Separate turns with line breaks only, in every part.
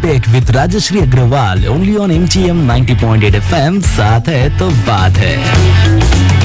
Bake with Rajshree Agarwal only on MTM 90.8 FM। साथ है तो बात है।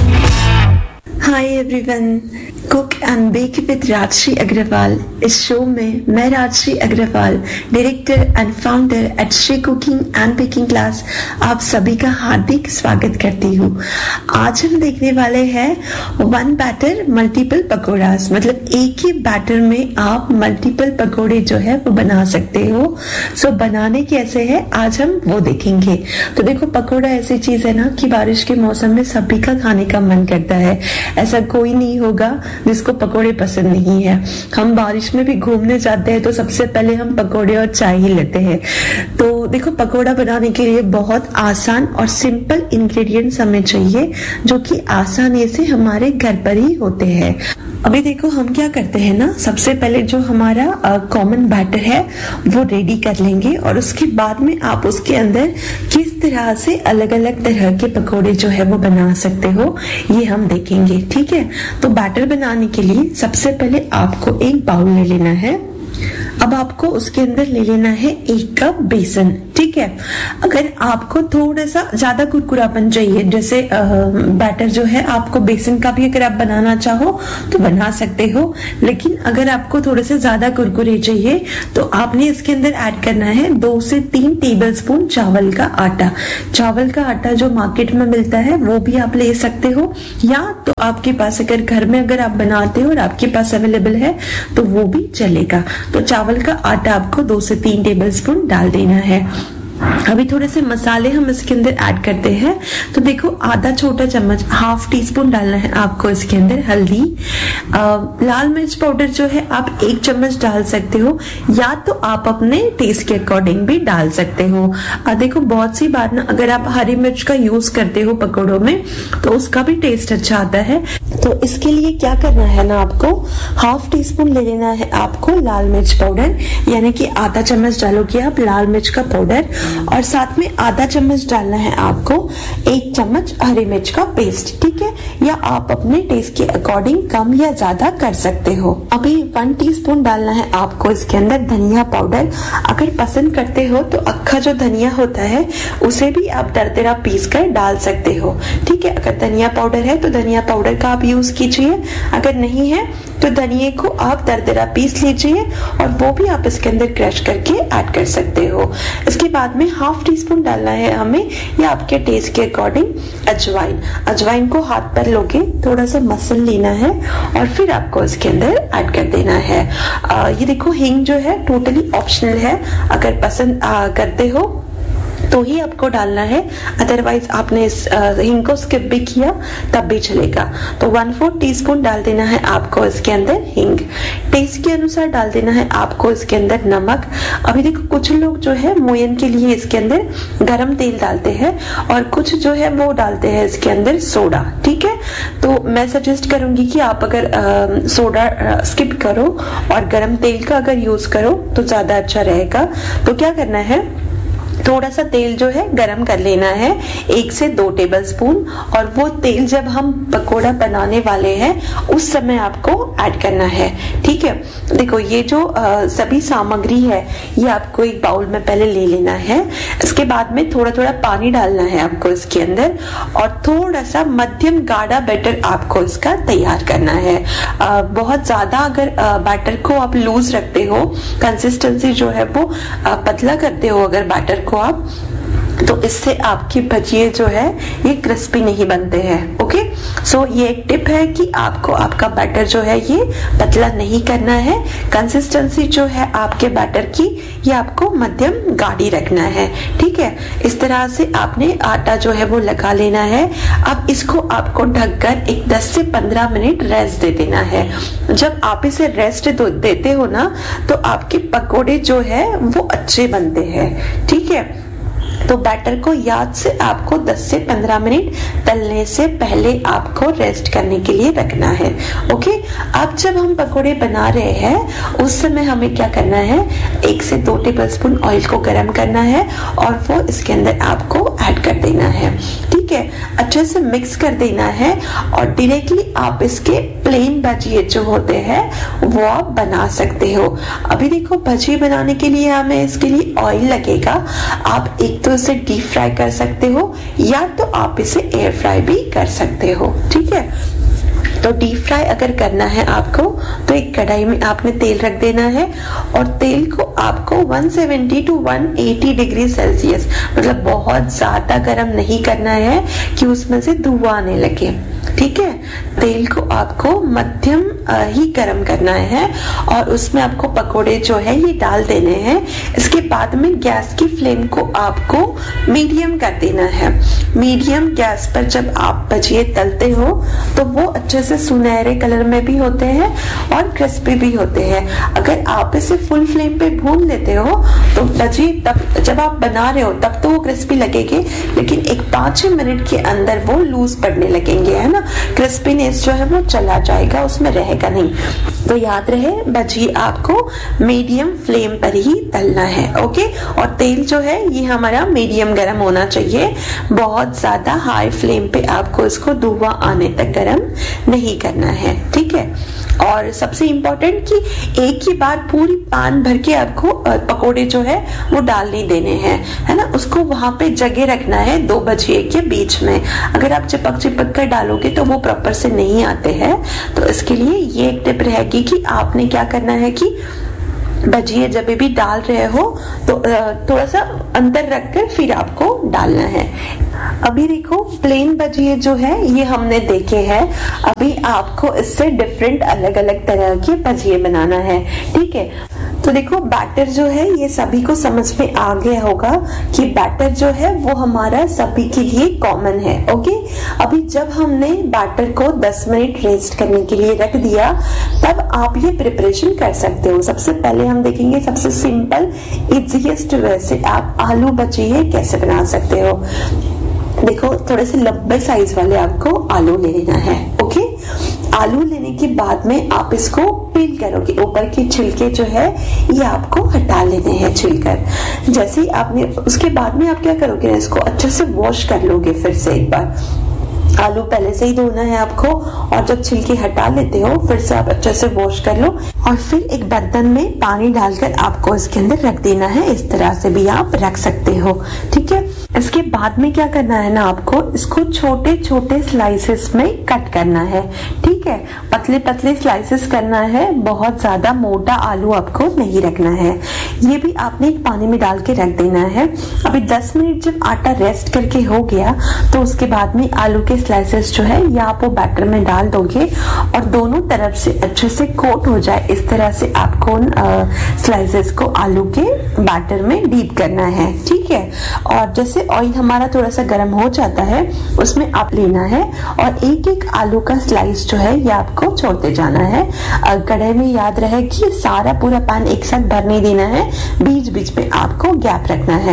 Hi everyone, cook and bake with Rajshree Agarwal. इस शो में मैं Rajshree Agarwal, director and founder at Shri cooking and baking class, आप सभी का हार्दिक स्वागत करती हूँ। आज हम देखने वाले हैं वन बैटर मल्टीपल पकौड़ास, मतलब एक ही बैटर में आप मल्टीपल पकौड़े जो है वो बना सकते हो। सो बनाने कैसे है आज हम वो देखेंगे। तो देखो, पकौड़ा ऐसी चीज है ना कि बारिश के मौसम में सभी का खाने का मन करता है। ऐसा कोई नहीं होगा जिसको पकोड़े पसंद नहीं है। हम बारिश में भी घूमने जाते हैं तो सबसे पहले हम पकोड़े और चाय ही लेते हैं। तो देखो, पकोड़ा बनाने के लिए बहुत आसान और सिंपल इंग्रेडिएंट्स हमें चाहिए, जो कि आसानी से हमारे घर पर ही होते हैं। अभी देखो, हम क्या करते हैं ना, सबसे पहले जो हमारा कॉमन बैटर है वो रेडी कर लेंगे, और उसके बाद में आप उसके अंदर किस तरह से अलग अलग तरह के पकोड़े जो है वो बना सकते हो, ये हम देखेंगे। ठीक है, तो बैटर बनाने के लिए सबसे पहले आपको एक बाउल ले लेना है। अब आपको उसके अंदर ले लेना है 1 कप बेसन। ठीक है, अगर आपको थोड़ा सा ज्यादा कुरकुरापन चाहिए, जैसे बैटर जो है आपको बेसन का भी अगर आप बनाना चाहो तो बना सकते हो, लेकिन अगर आपको थोड़े से ज्यादा कुरकुरे चाहिए तो आपने इसके अंदर ऐड करना है 2 से 3 टेबलस्पून चावल का आटा। चावल का आटा जो मार्केट में मिलता है वो भी आप ले सकते हो, या तो आपके पास अगर घर में अगर आप बनाते हो और आपके पास अवेलेबल है तो वो भी चलेगा। तो चावल का आटा आपको 2 से 3 टेबलस्पून डाल देना है। अभी थोड़े से मसाले हम इसके अंदर ऐड करते हैं। तो देखो, आधा छोटा चम्मच, हाफ टी स्पून डालना है आपको इसके अंदर हल्दी। लाल मिर्च पाउडर जो है आप 1 चम्मच डाल सकते हो, या तो आप अपने टेस्ट के अकॉर्डिंग भी डाल सकते हो। देखो, बहुत सी बार ना अगर आप हरी मिर्च का यूज करते हो पकौड़ों में तो उसका भी टेस्ट अच्छा आता है। तो इसके लिए क्या करना है ना, आपको हाफ टी स्पून ले लेना है आपको लाल मिर्च पाउडर, यानी कि आधा चम्मच डालोगे आप लाल मिर्च का पाउडर, और साथ में आधा चम्मच डालना है आपको 1 चम्मच हरी मिर्च का पेस्ट। ठीक है, या आप अपने टेस्ट के अकॉर्डिंग कम या ज्यादा कर सकते हो। अभी 1 टीस्पून डालना है आपको इसके अंदर धनिया पाउडर। अगर पसंद करते हो तो अक्खा जो धनिया होता है उसे भी आप दरदरा पीस कर डाल सकते हो। ठीक है, अगर धनिया पाउडर है तो धनिया पाउडर का आप यूज कीजिए, अगर नहीं है तो धनिये को आप दरदरा पीस लीजिए और वो भी आप इसके अंदर क्रश करके ऐड कर सकते हो। इसके बाद में हाफ टी स्पून डालना है हमें, या आपके टेस्ट के अकॉर्डिंग अजवाइन। अजवाइन को हाथ पर लोगे थोड़ा सा मसल लेना है और फिर आपको इसके अंदर ऐड कर देना है। ये देखो, हींग जो है टोटली ऑप्शनल है, अगर पसंद करते हो तो ही आपको डालना है, अदरवाइज आपने इस हींग को स्किप भी किया तब भी चलेगा। तो 1/4 टीस्पून डाल देना है आपको इसके अंदर हींग। टेस्ट के अनुसार डाल देना है आपको इसके अंदर नमक। अभी देखो, कुछ लोग जो है मोयन के लिए इसके अंदर गरम तेल डालते हैं और कुछ जो है वो डालते हैं इसके अंदर सोडा। ठीक है, तो मैं सजेस्ट करूंगी कि आप अगर सोडा स्किप करो और गरम तेल का अगर यूज करो तो ज्यादा अच्छा रहेगा। तो क्या करना है, थोड़ा सा तेल जो है गरम कर लेना है 1 से 2 टेबलस्पून, और वो तेल जब हम पकोड़ा बनाने वाले हैं उस समय आपको ऐड करना है। ठीक है, देखो, ये जो सभी सामग्री है ये आपको एक बाउल में पहले ले लेना है। इसके बाद में थोड़ा थोड़ा पानी डालना है आपको इसके अंदर, और थोड़ा सा मध्यम गाढ़ा बैटर आपको इसका तैयार करना है। बहुत ज्यादा अगर बैटर को आप लूज रखते हो, कंसिस्टेंसी जो है वो पतला करते हो अगर बैटर को आप, तो इससे आपकी भजिए जो है ये क्रिस्पी नहीं बनते हैं। ओके, सो ये एक टिप है कि आपको आपका बैटर जो है ये पतला नहीं करना है। कंसिस्टेंसी जो है आपके बैटर की ये आपको मध्यम गाढ़ी रखना है। ठीक है, इस तरह से आपने आटा जो है वो लगा लेना है। अब इसको आपको ढककर एक 10 से 15 मिनट रेस्ट दे देना है। जब आप इसे रेस्ट देते हो ना तो आपके पकोड़े जो है वो अच्छे बनते हैं। ठीक है, तो बैटर को याद से आपको 10 से 15 मिनट तलने से पहले आपको रेस्ट करने के लिए रखना है। ओके, अब जब हम पकोड़े बना रहे हैं उस समय हमें क्या करना है, 1 से 2 टेबलस्पून ऑयल को गर्म करना है और वो इसके अंदर आपको ऐड कर देना है। ठीक ठीक है, अच्छे से मिक्स कर देना है और डायरेक्टली आप इसके प्लेन भजिए जो होते हैं वो आप बना सकते हो। अभी देखो भजिए बनाने के लिए हमें इसके लिए ऑयल लगेगा। आप एक तो इसे डीप फ्राई कर सकते हो या तो आप इसे एयर फ्राई भी कर सकते हो, ठीक है। तो डीप फ्राई अगर करना है आपको तो एक कढ़ाई में आपने तेल रख देना है और तेल को आपको 170 टू 180 डिग्री सेल्सियस, मतलब बहुत ज्यादा गर्म नहीं करना है कि उसमें से धुआं आने लगे, ठीक है। तेल को आपको मध्यम ही गर्म करना है और उसमें आपको पकोड़े जो है ये डाल देने हैं। इसके बाद में गैस की फ्लेम को आपको मीडियम कर देना है। मीडियम गैस पर जब आप भजिए तलते हो तो वो अच्छे से सुनहरे कलर में भी होते हैं और क्रिस्पी भी होते हैं। अगर आप इसे फुल फ्लेम पे भून लेते हो तो भजिए तब जब आप बना रहे हो तब तो वो क्रिस्पी लगेंगे, लेकिन एक 5-6 मिनट के अंदर वो लूज पड़ने लगेंगे, है ना। क्रिस्पीनेस जो है वो चला जाएगा, उसमें रहेगा नहीं। तो याद रहे भजिए आपको मीडियम फ्लेम पर ही तलना है, ओके। और तेल जो है ये हमारा मीडियम गरम होना चाहिए, बहुत ज्यादा हाई फ्लेम पे आपको इसको धुआं आने तक गरम नहीं करना है, ठीक है। और सबसे इम्पोर्टेंट कि एक ही बार पूरी पान भर के आपको पकोड़े जो है वो डाल नहीं देने हैं, है ना। उसको वहां पे जगह रखना है दो भजिए के बीच में। अगर आप चिपक चिपक कर डालोगे तो वो प्रॉपर से नहीं आते हैं। तो इसके लिए ये एक टिप रहेगी कि आपने क्या करना है कि भजिए जब भी डाल रहे हो तो थोड़ा सा अंदर रखकर फिर आपको डालना है। अभी देखो प्लेन भजिए जो है ये हमने देखे हैं, अभी आपको इससे डिफरेंट अलग अलग तरह के भजिए बनाना है, ठीक है। तो देखो बैटर जो है ये सभी को समझ में आ गया होगा कि बैटर जो है वो हमारा सभी के लिए कॉमन है, ओके। अभी जब हमने बैटर को 10 मिनट रेस्ट करने के लिए रख दिया तब आप ये प्रिपरेशन कर सकते हो। सबसे पहले हम देखेंगे सबसे सिंपल इजीएस्ट वे से आप आलू भजिए कैसे बना सकते हो। देखो थोड़े से लंबे साइज वाले आपको आलू ले लेना है, ओके। आलू लेने के बाद में आप इसको पील करोगे, ऊपर के छिलके जो है ये आपको हटा लेने हैं छिलकर। जैसे ही आपने उसके बाद में आप क्या करोगे, इसको अच्छे से वॉश कर लोगे फिर से एक बार। आलू पहले से ही धोना है आपको और जब छिलके हटा लेते हो फिर से आप अच्छे से वॉश कर लो और फिर एक बर्तन में पानी डालकर आपको इसके अंदर रख देना है। इस तरह से भी आप रख सकते हो, ठीक है। इसके बाद में क्या करना है ना, आपको इसको छोटे छोटे स्लाइसेस में कट करना है, ठीक है। पतले पतले स्लाइसेस करना है, बहुत ज्यादा मोटा आलू आपको नहीं रखना है। ये भी आपने एक पानी में डाल के रख देना है। अभी 10 मिनट जब आटा रेस्ट करके हो गया तो उसके बाद में आलू के स्लाइसेस जो है ये आप वो बैटर में डाल दोगे और दोनों तरफ से अच्छे से कोट हो जाए इस तरह से आपको स्लाइसेस को आलू के बैटर में डीप करना है, ठीक है। और जैसे ऑयल हमारा थोड़ा सा गर्म हो जाता है उसमें आप लेना है और एक एक आलू का स्लाइस जो है ये आपको छोड़ते जाना है। कढ़ाई में याद रहे कि सारा पूरा पैन एक साथ भर नहीं देना है, बीच बीच में आपको गैप रखना है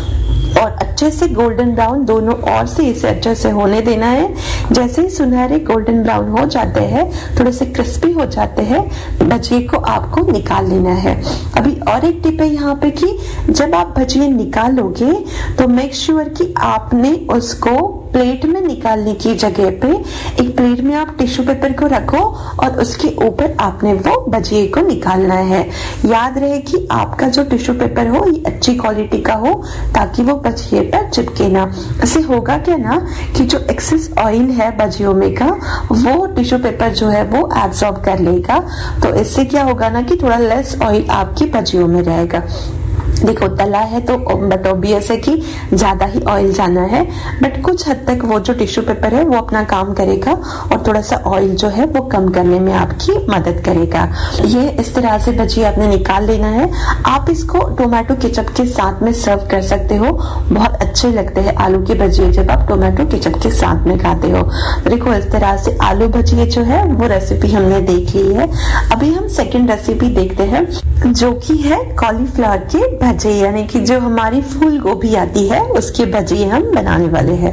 और अच्छे से गोल्डन ब्राउन दोनों ओर से इसे अच्छे से होने देना है। जैसे ही सुनहरे गोल्डन ब्राउन हो जाते हैं, थोड़े से क्रिस्पी हो जाते हैं, भजिए को आपको निकाल लेना है। अभी और एक टिप है यहाँ पे कि जब आप भजिए निकालोगे तो मेक श्योर कि आपने उसको प्लेट में निकालने की जगह पे एक प्लेट में आप टिश्यू पेपर को रखो और उसके ऊपर आपने वो भजिए को निकालना है। याद रहे कि आपका जो टिश्यू पेपर हो ये अच्छी क्वालिटी का हो ताकि वो भजिए पर चिपके ना। ऐसे होगा क्या ना कि जो एक्सेस ऑयल है भजियों में का वो टिश्यू पेपर जो है वो एब्सॉर्ब कर लेगा, तो इससे क्या होगा ना कि थोड़ा लेस ऑयल आपकी भजियों में रहेगा। देखो तला है तो बट ऑब्वियस है कि ज्यादा ही ऑयल जाना है, बट कुछ हद तक वो जो टिश्यू पेपर है वो अपना काम करेगा और थोड़ा सा ऑयल जो है वो कम करने में आपकी मदद करेगा। ये इस तरह से भजिए आपने निकाल लेना है। आप इसको टोमेटो केचप के साथ में सर्व कर सकते हो, बहुत अच्छे लगते हैं आलू के भजिए जब आप टोमेटो केचप के साथ में खाते हो। देखो इस तरह से आलू भजिए जो है वो रेसिपी हमने देख ली है। अभी हम सेकेंड रेसिपी देखते हैं जो कि है कॉलीफ्लावर के भजिए, यानी कि जो हमारी फूल गोभी आती है उसके भजिए हम बनाने वाले हैं।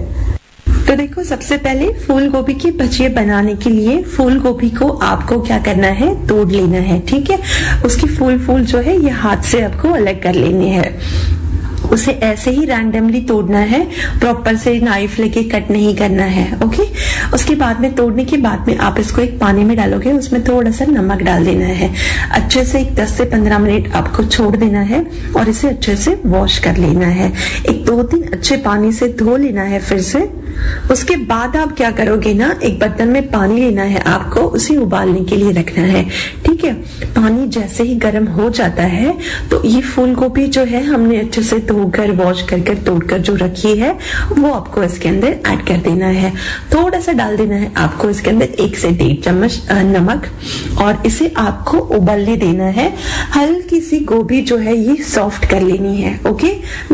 तो देखो सबसे पहले फूल गोभी के भजिए बनाने के लिए फूल गोभी को आपको क्या करना है, तोड़ लेना है, ठीक है। उसकी फूल जो है ये हाथ से आपको अलग कर लेने हैं। उसे ऐसे ही रैंडमली तोड़ना है, प्रॉपर से नाइफ लेके कट नहीं करना है। ओके, उसके बाद में तोड़ने के बाद में आप इसको एक पानी में डालोगे, उसमें थोड़ा सा नमक डाल देना है, अच्छे से एक 10 से 15 मिनट आपको छोड़ देना है और इसे अच्छे से वॉश कर लेना है। एक 2-3 अच्छे पानी से धो लेना है फिर से। उसके बाद आप क्या करोगे ना, एक बर्तन में पानी लेना है आपको, उसे उबालने के लिए रखना है। ठीक है, पानी जैसे ही गर्म हो जाता है तो ये फूल गोभी जो है हमने अच्छे से धोकर वॉश कर तोड़कर जो रखी है वो आपको इसके अंदर ऐड कर देना है। थोड़ा सा डाल देना है आपको इसके अंदर 1 से 1.5 चम्मच नमक और इसे आपको उबलने देना है। हल्की सी गोभी जो है ये सॉफ्ट कर लेनी है। ओके,